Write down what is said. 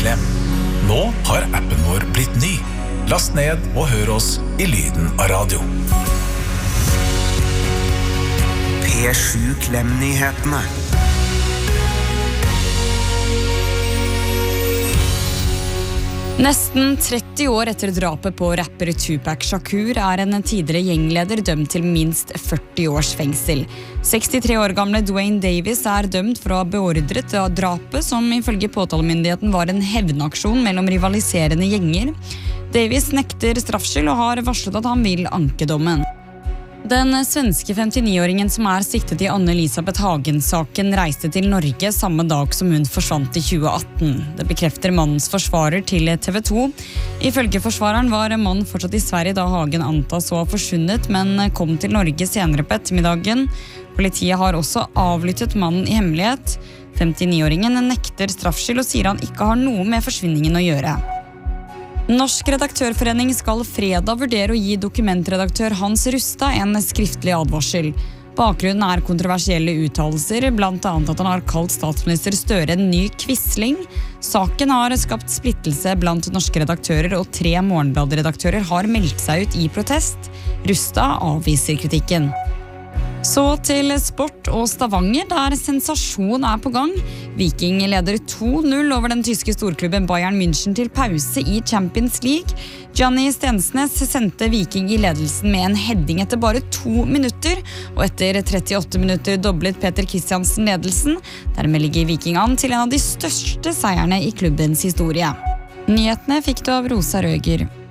Klem. Nå har appen vår blitt ny. Last ned og hør oss i lyden av radio. P7 Klem-nyhetene. Nesten 30 år etter drapet på rapper Tupac Shakur en tidligere gjengleder dømt til minst 40 års fengsel. 63 år gamle Dwayne Davis dømt for å ha beordret drapet, som ifølge påtalemyndigheten var en hevnaksjon mellom rivaliserende gjenger. Davis nekter straffskyld og har varslet at han vil anke dommen. Den svenske 59-åringen som siktet i Anne-Elisabeth Hagen-saken reiste til Norge samme dag som hun forsvant i 2018. Det bekrefter mannens forsvarer til TV 2. Ifølge forsvareren var mannen fortsatt i Sverige da Hagen antas å ha forsvunnet, men kom til Norge senere på ettermiddagen. Politiet har også avlyttet mannen i hemmelighet. 59-åringen nekter straffskyld og sier han ikke har noe med forsvinningen å gjøre. Norsk redaktørforening skal fredag vurdere å gi dokumentredaktør Hans Rustad en skriftlig advarsel. Bakgrunnen kontroversielle uttalelser, blant annet at han har kalt statsminister Støre en ny quisling. Saken har skapt splittelse blant norske redaktører, og 3 Morgenblad-redaktører har meldt seg ut i protest. Rustad avviser kritikken. Så til sport og Stavanger, der sensasjon på gang. Viking leder 2-0 over den tyske storklubben Bayern München til pause i Champions League. Gianni Stensnes sendte Viking i ledelsen med en heading etter bare 2 minutter, og etter 38 minutter doblet Peter Kristiansen ledelsen. Dermed ligger Viking an til en av de største seierne i klubbens historie. Nyhetene fikk du av Rosa Røger.